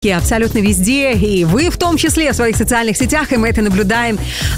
Абсолютно везде, и вы в том числе в своих социальных сетях, и мы это наблюдаем.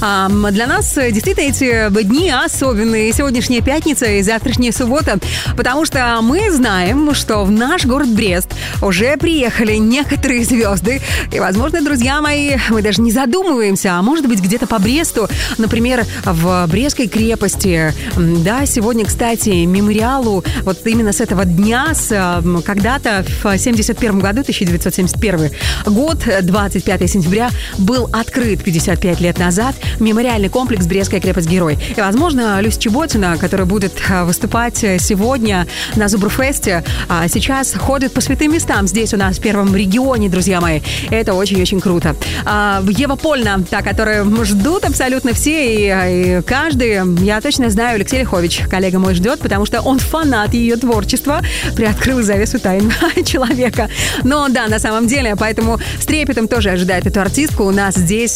Для нас действительно эти дни особенные. Сегодняшняя пятница и завтрашняя суббота, потому что мы знаем, что в наш город Брест уже приехали некоторые звезды. И, возможно, друзья мои, мы даже не задумываемся, а может быть, где-то по Бресту, например, в Брестской крепости. Да, сегодня, кстати, мемориалу вот именно с этого дня, когда-то в 71 году, 1971 год, 25 сентября, был открыт 55 лет назад мемориальный комплекс «Брестская крепость-герой». И, возможно, Люся Чеботина, которая будет выступать сегодня на Зубрфесте, сейчас ходит по святым местам здесь у нас в Первом регионе, друзья мои. Это очень-очень круто. Ева Польна, та, которую ждут абсолютно все, и каждый, я точно знаю, Алексей Лихович, коллега мой, ждет, потому что он фанат ее творчества, приоткрыл завесу тайн человека. Но да, на самом деле, поэтому с трепетом тоже ожидает эту артистку у нас здесь,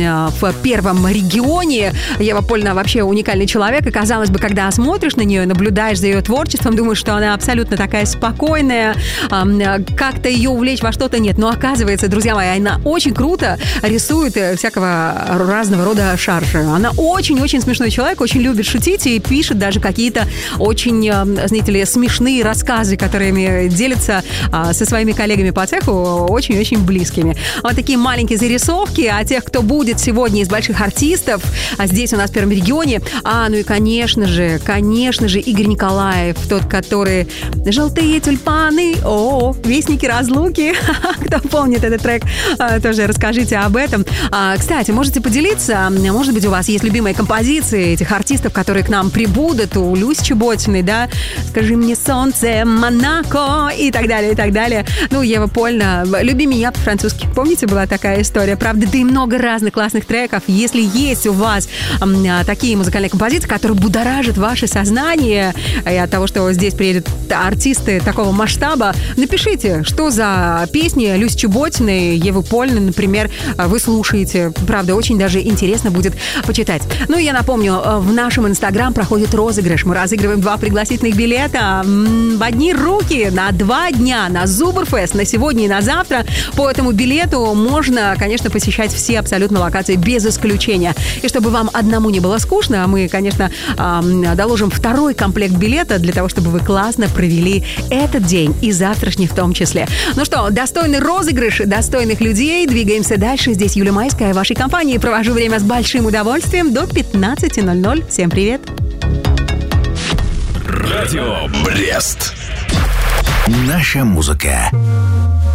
в Первом регионе. Ева Польна вообще уникальный человек, и, казалось бы, когда смотришь на нее, наблюдаешь за ее творчеством, думаешь, что она абсолютно такая спокойная, как-то ее увлечь во что-то нет. Но оказывается, друзья мои, она очень круто рисует всякого разного рода шаржи. Она очень-очень смешной человек, очень любит шутить и пишет даже какие-то очень, знаете ли, смешные рассказы, которыми делится со своими коллегами по цеху, очень-очень близкими. Вот такие маленькие зарисовки о тех, кто будет сегодня из больших артистов, здесь у нас в Первом регионе. Ну и, конечно же, Игорь Николаев, тот, который «Желтые тюльпаны», «Вестники разлуки». Кто помнит этот трек, тоже расскажите об этом. Кстати, можете поделиться, может быть, у вас есть любимые композиции этих артистов, которые к нам прибудут, у Люси Чеботиной, да, «Скажи мне, солнце, Монако» и так далее, и так далее. Ну, Ева Польна, «Люби меня» по-французски. Помните, была такая история? Правда, да и много разных классных треков. Если есть у вас такие музыкальные композиции, которые будоражат ваше сознание, и от того, что здесь приедут артисты такого масштаба, напишите, что за песни Люси Чеботиной, Евы Польны, например, вы слушаете. Правда, очень даже интересно будет почитать. Ну и я напомню, в нашем Инстаграм проходит розыгрыш. Мы разыгрываем 2 пригласительных билета в одни руки на 2 дня на Зубрфест, на сегодня и на завтра. По этому билету можно, конечно, посещать все абсолютно локации без исключения. И чтобы вам одному не было скучно, мы, конечно, доложим 2-й комплект билета для того, чтобы вы классно провели этот день и завтрашний в том числе. Ну что, достойный розыгрыш достойных людей. Двигаемся дальше. Здесь Юлия Майская в вашей компании. Провожу время с большим удовольствием до 15:00. Всем привет! Радио Брест. Наша музыка.